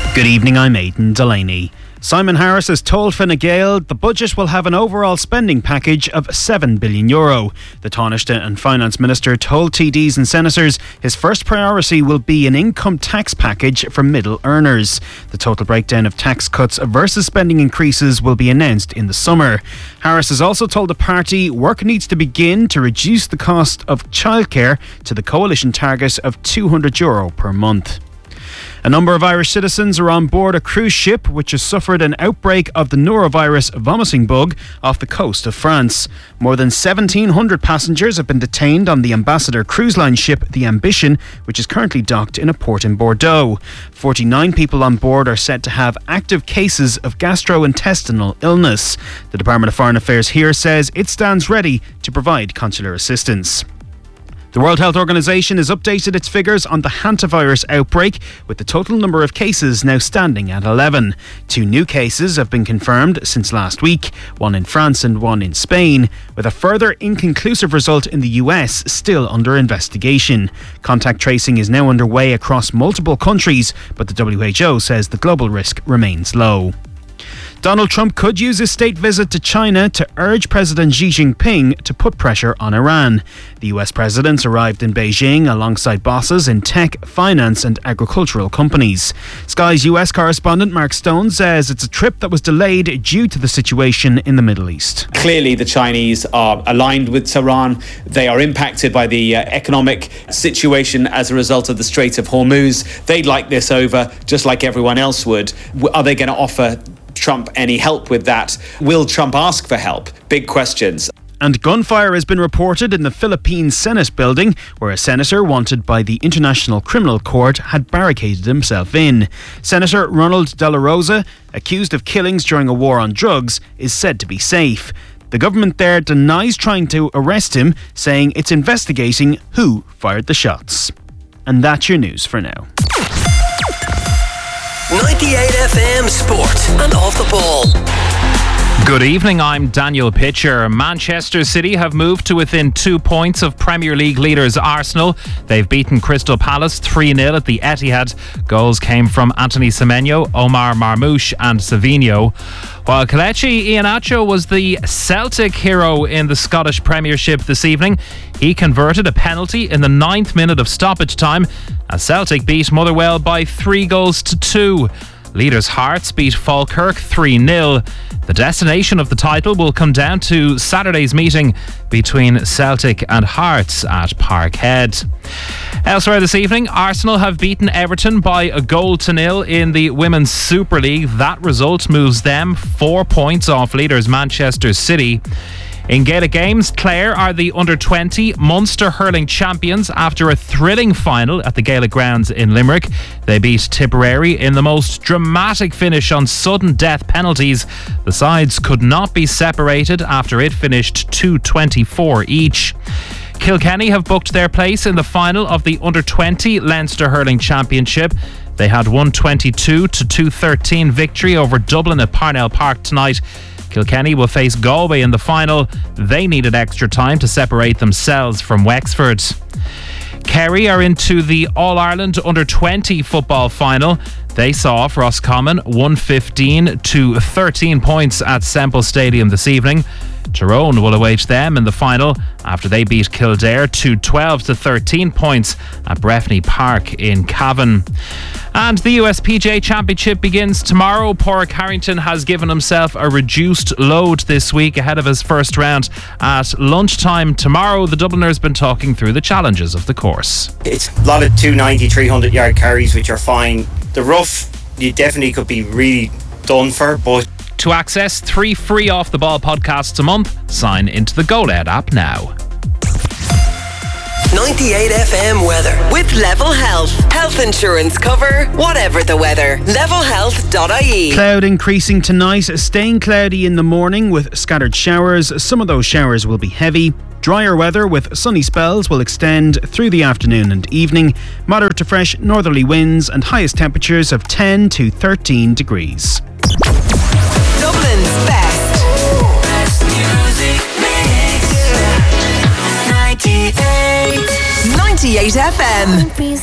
Good evening, I'm Aidan Delaney. Simon Harris has told Fine Gael the budget will have an overall spending package of €7 billion. The Taoiseach and Finance Minister told TDs and Senators his first priority will be an income tax package for middle earners. The total breakdown of tax cuts versus spending increases will be announced in the summer. Harris has also told the party work needs to begin to reduce the cost of childcare to the coalition target of €200 per month. A number of Irish citizens are on board a cruise ship which has suffered an outbreak of the norovirus vomiting bug off the coast of France. More than 1,700 passengers have been detained on the Ambassador cruise line ship The Ambition, which is currently docked in a port in Bordeaux. 49 people on board are said to have active cases of gastrointestinal illness. The Department of Foreign Affairs here says it stands ready to provide consular assistance. The World Health Organization has updated its figures on the hantavirus outbreak, with the total number of cases now standing at 11. 2 new cases have been confirmed since last week, one in France and one in Spain, with a further inconclusive result in the US still under investigation. Contact tracing is now underway across multiple countries, but the WHO says the global risk remains low. Donald Trump could use his state visit to China to urge President Xi Jinping to put pressure on Iran. The US president arrived in Beijing alongside bosses in tech, finance and agricultural companies. Sky's US correspondent Mark Stone says it's a trip that was delayed due to the situation in the Middle East. Clearly the Chinese are aligned with Tehran. They are impacted by the economic situation as a result of the Strait of Hormuz. They'd like this over just like everyone else would. Are they going to offer Trump any help with that? Will Trump ask for help? Big questions. And gunfire has been reported in the Philippine Senate building, where a senator wanted by the International Criminal Court had barricaded himself in. Senator Ronald De La Rosa, accused of killings during a war on drugs, is said to be safe. The government there denies trying to arrest him, saying it's investigating who fired the shots. And that's your news for now. 98 FM Sport and Off the Ball. Good evening, I'm Daniel Pitcher. Manchester City have moved to within 2 points of Premier League leaders Arsenal. They've beaten Crystal Palace 3-0 at the Etihad. Goals came from Anthony Semenyo, Omar Marmoush and Savinho. While Kelechi Iheanacho was the Celtic hero in the Scottish Premiership this evening, he converted a penalty in the 9th minute of stoppage time as Celtic beat Motherwell by 3-2. Leaders Hearts beat Falkirk 3-0. The destination of the title will come down to Saturday's meeting between Celtic and Hearts at Parkhead. Elsewhere this evening, Arsenal have beaten Everton by 1-0 in the Women's Super League. That result moves them 4 points off leaders Manchester City. In Gaelic games, Clare are the under-20 Munster hurling champions after a thrilling final at the Gaelic grounds in Limerick. They beat Tipperary in the most dramatic finish on sudden death penalties. The sides could not be separated after it finished 2-24 each. Kilkenny have booked their place in the final of the under-20 Leinster Hurling Championship. They had 122-213 victory over Dublin at Parnell Park tonight. Kilkenny will face Galway in the final. They needed extra time to separate themselves from Wexford. Kerry are into the All-Ireland Under-20 football final. They saw off Roscommon 115-13 points at Semple Stadium this evening. Tyrone will await them in the final after they beat Kildare 12-13 points at Breffni Park in Cavan. And the USPGA Championship begins tomorrow. Padraig Harrington has given himself a reduced load this week ahead of his first round. At lunchtime tomorrow, the Dubliner's been talking through the challenges of the course. It's a lot of 290, 300 yard carries, which are fine. The rough, you definitely could be really done for, but to access 3 free Off the Ball podcasts a month, sign into the GoLed app now. 98 FM weather with Level Health. Health insurance cover, whatever the weather. Levelhealth.ie. Cloud increasing tonight, staying cloudy in the morning with scattered showers. Some of those showers will be heavy. Drier weather with sunny spells will extend through the afternoon and evening. Moderate to fresh northerly winds and highest temperatures of 10 to 13 degrees. Dublin's best music mix. 98 FM.